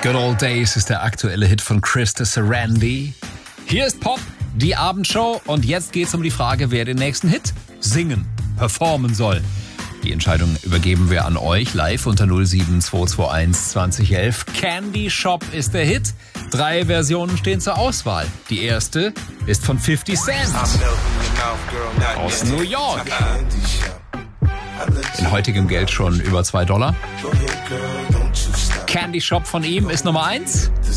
Good Old Days ist der aktuelle Hit von Krista Sarandon. Hier ist Pop, die Abendshow, und jetzt geht's um die Frage, wer den nächsten Hit singen, performen soll. Die Entscheidung übergeben wir an euch live unter 07221 2011. Candy Shop ist der Hit. 3 Versionen stehen zur Auswahl. Die erste ist von 50 Cent aus New York. In heutigem Geld schon über $2. Candy Shop von ihm ist Nummer 1.